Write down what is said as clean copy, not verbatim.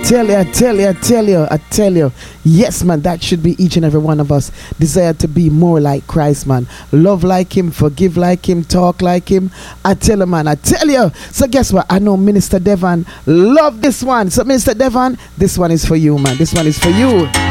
tell you. Yes, man, that should be each and every one of us. Desire to be more like Christ, man. Love like him, forgive like him, talk like him. I tell you, man, I tell you. So guess what? I know Minister Devon love this one. So Minister Devon, this one is for you, man. This one is for you.